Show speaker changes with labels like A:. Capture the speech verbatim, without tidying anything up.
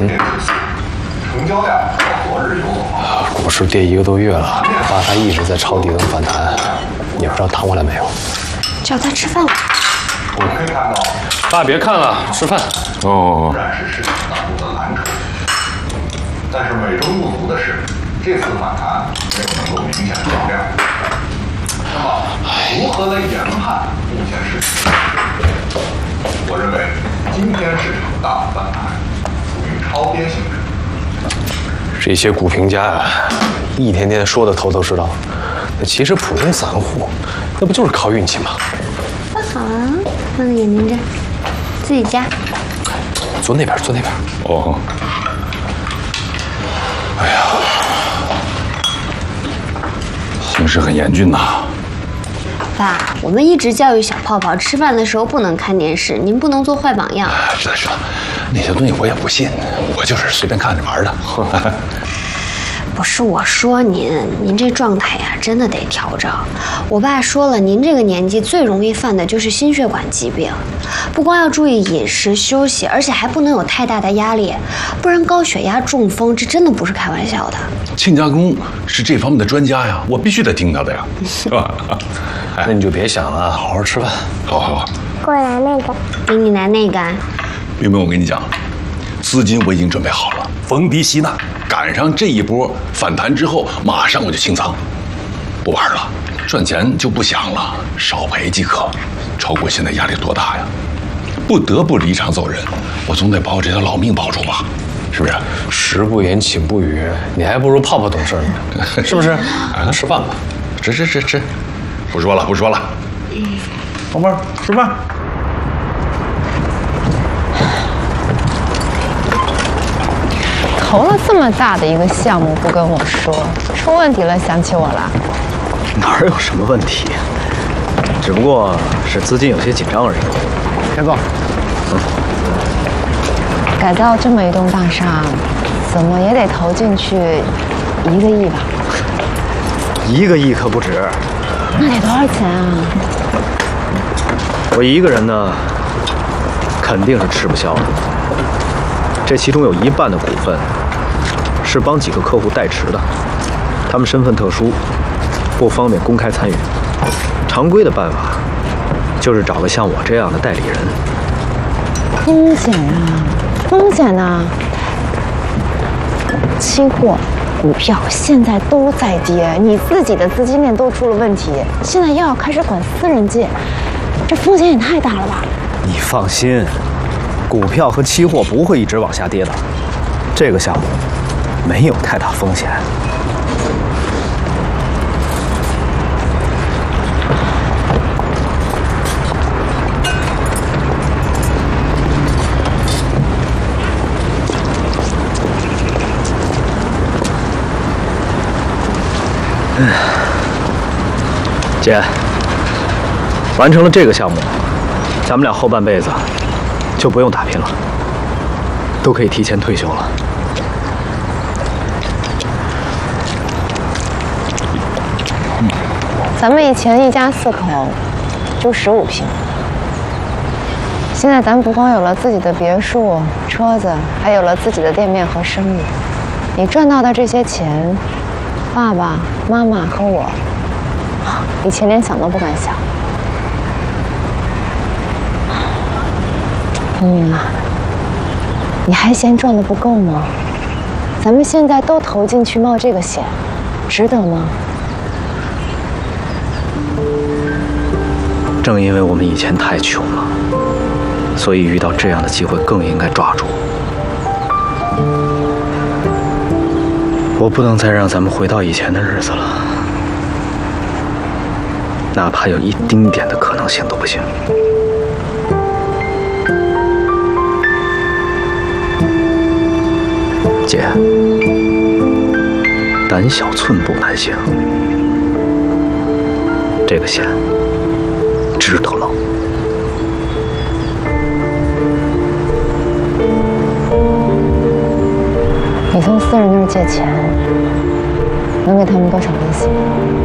A: 嗯。成交量较昨日有所股市跌一个多月了，我爸他一直在抄底等反弹。你说他过来没有？
B: 叫他吃饭了。
A: 我们可以看到，爸别看了，吃饭。
C: 哦。
A: 仍然是市场当中的蓝筹。但是美中不足的是，这次反弹没有能够明显的放量。那么，如何来研判目前市场？我认为，今天市场的大幅反弹属于超跌形式。这些股评家啊，一天天说的头头是道，那其实普通散户，那不就是靠运气吗？
B: 那好啊，放在眼睛这儿，自己夹。
A: 坐那边，坐那边。
C: 哦。
A: 哎呀，
C: 形势很严峻呐。
B: 爸，我们一直教育小泡泡，吃饭的时候不能看电视，您不能做坏榜样。
C: 知道知道，那些东西我也不信，我就是随便看着玩的。
B: 不是我说您，您这状态呀，真的得调整。我爸说了，您这个年纪最容易犯的就是心血管疾病，不光要注意饮食休息，而且还不能有太大的压力，不然高血压、中风，这真的不是开玩笑的。
C: 亲家公是这方面的专家呀，我必须得听他的呀，是吧？
A: 哎，那你就别想了，好好吃饭。
C: 好好好。
B: 给我来那个，给你拿那个。
C: 冰冰，我跟你讲，资金我已经准备好了，逢低吸纳。赶上这一波反弹之后，马上我就清仓，不玩了，赚钱就不想了，少赔即可。超过现在压力多大呀？不得不离场走人，我总得把我这条老命保住吧，是不是？
A: 食不言，寝不语，你还不如泡泡懂事呢，是不是？啊，吃饭吧，
C: 吃吃吃吃，不说了不说了，宝贝儿吃饭。
D: 投了这么大的一个项目不跟我说，出问题了想起我了？
E: 哪有什么问题，只不过是资金有些紧张而已。先坐。嗯。
D: 改造这么一栋大厦，怎么也得投进去一个亿吧？
E: 一个亿可不止。
D: 那得多少钱啊？
E: 我一个人呢，肯定是吃不消的。这其中有一半的股份是帮几个客户代持的，他们身份特殊，不方便公开参与。常规的办法就是找个像我这样的代理人。
D: 风险啊，风险呐！期货、股票现在都在跌，你自己的资金链都出了问题，现在又要开始管私人借，这风险也太大了吧？
E: 你放心。股票和期货不会一直往下跌的，这个项目没有太大风险。姐，完成了这个项目，咱们俩后半辈子就不用打拼了，都可以提前退休了。
D: 咱们以前一家四口就十五平，现在咱不光有了自己的别墅、车子，还有了自己的店面和生意。你赚到的这些钱，爸爸妈妈和我以前连想都不敢想。红明啊，你还嫌赚的不够吗？咱们现在都投进去冒这个险，值得吗？
E: 正因为我们以前太穷了，所以遇到这样的机会更应该抓住。我不能再让咱们回到以前的日子了，哪怕有一丁点的可能性都不行。姐，胆小寸步难行，这个险值得了。
D: 你从私人那儿借钱，能给他们多少利息？